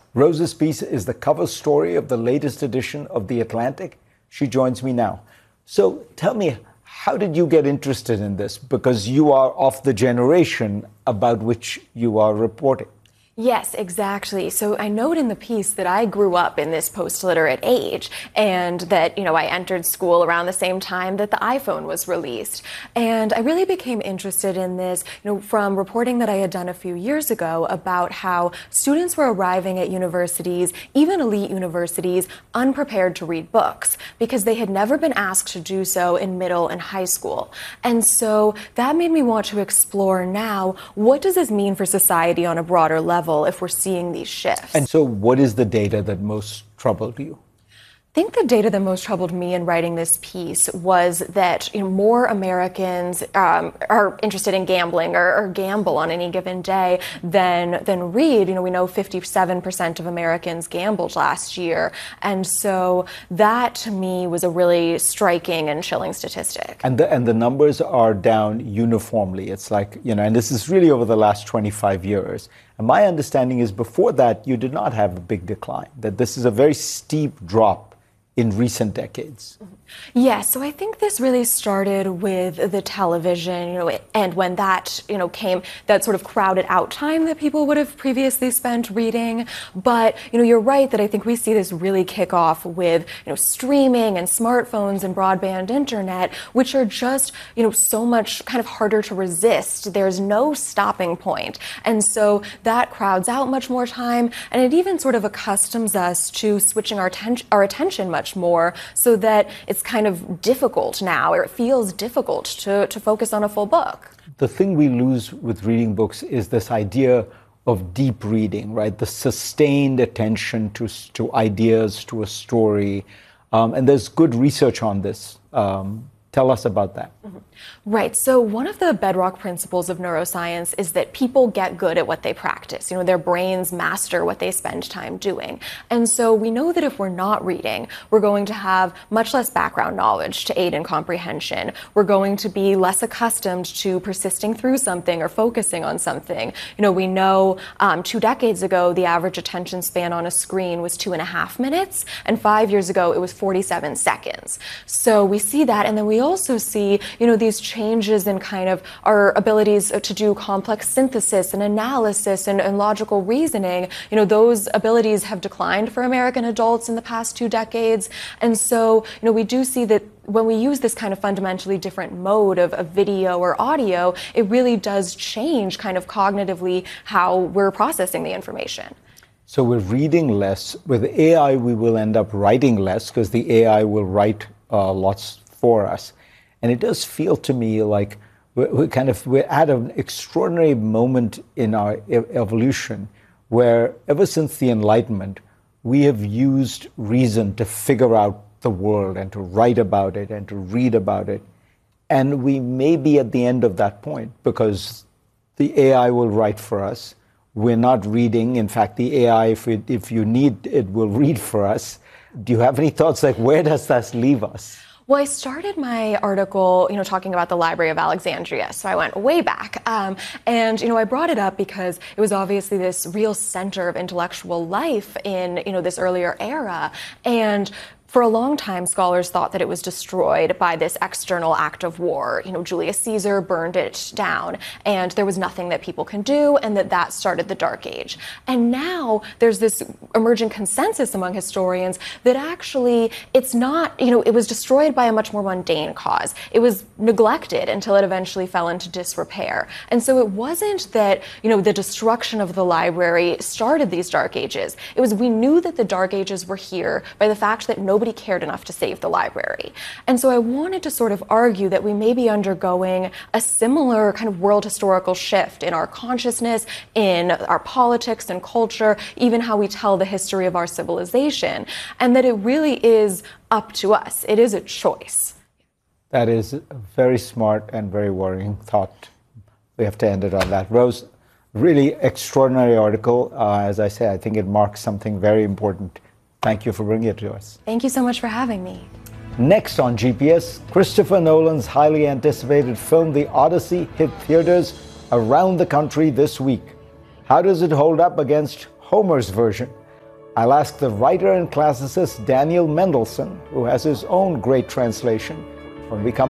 Rose's piece is the cover story of the latest edition of The Atlantic. She joins me now. So tell me, how did you get interested in this? Because you are of the generation about which you are reporting. Yes, exactly. So I note in the piece that I grew up in this post-literate age and that, I entered school around the same time that the iPhone was released. And I really became interested in this, from reporting that I had done a few years ago about how students were arriving at universities, even elite universities, unprepared to read books because they had never been asked to do so in middle and high school. And so that made me want to explore now, what does this mean for society on a broader level if we're seeing these shifts? And so what is the data that most troubled you? I think the data that most troubled me in writing this piece was that more Americans are interested in gambling or gamble on any given day than read. We know 57% of Americans gambled last year. And so that to me was a really striking and chilling statistic. And the numbers are down uniformly. It's like, and this is really over the last 25 years. And my understanding is before that, you did not have a big decline, that this is a very steep drop in recent decades. Yes, so I think this really started with the television, and when that, came, that sort of crowded out time that people would have previously spent reading. But, you're right that I think we see this really kick off with, streaming and smartphones and broadband internet, which are just, so much kind of harder to resist. There's no stopping point. And so that crowds out much more time, and it even sort of accustoms us to switching our attention much more so that it's kind of difficult now, or it feels difficult to focus on a full book. The thing we lose with reading books is this idea of deep reading, right? The sustained attention to ideas, to a story. And there's good research on this. Tell us about that. Mm-hmm. Right. So one of the bedrock principles of neuroscience is that people get good at what they practice. Their brains master what they spend time doing. And so we know that if we're not reading, we're going to have much less background knowledge to aid in comprehension. We're going to be less accustomed to persisting through something or focusing on something. We know 2 decades ago, the average attention span on a screen was 2.5 minutes, and 5 years ago, it was 47 seconds. So we see that, and then we also see, these changes in kind of our abilities to do complex synthesis and analysis and logical reasoning. Those abilities have declined for American adults in the past 2 decades. And so, we do see that when we use this kind of fundamentally different mode of video or audio, it really does change kind of cognitively how we're processing the information. So we're reading less. With AI, we will end up writing less because the AI will write lots for us. And it does feel to me like we're at an extraordinary moment in our evolution where ever since the Enlightenment, we have used reason to figure out the world and to write about it and to read about it. And we may be at the end of that point because the AI will write for us. We're not reading. In fact, the AI, if you need, it will read for us. Do you have any thoughts like where does that leave us? Well, I started my article, talking about the Library of Alexandria, so I went way back. And, I brought it up because it was obviously this real center of intellectual life in, this earlier era. And for a long time, scholars thought that it was destroyed by this external act of war. Julius Caesar burned it down, and there was nothing that people can do, and that started the Dark Age. And now there's this emerging consensus among historians that actually it's not, it was destroyed by a much more mundane cause. It was neglected until it eventually fell into disrepair. And so it wasn't that, the destruction of the library started these Dark Ages. It was, we knew that the Dark Ages were here by the fact that nobody cared enough to save the library. And so I wanted to sort of argue that we may be undergoing a similar kind of world historical shift in our consciousness, in our politics and culture, even how we tell the history of our civilization, and that it really is up to us. It is a choice. That is a very smart and very worrying thought. We have to end it on that. Rose, really extraordinary article. As I say, I think it marks something very important. Thank you for bringing it to us. Thank you so much for having me. Next on GPS, Christopher Nolan's highly anticipated film The Odyssey hit theaters around the country this week. How does it hold up against Homer's version? I'll ask the writer and classicist Daniel Mendelsohn, who has his own great translation, when we come